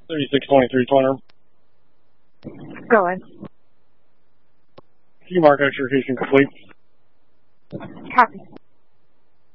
3623 Twinner. Going. Q mark extrication complete. Copy.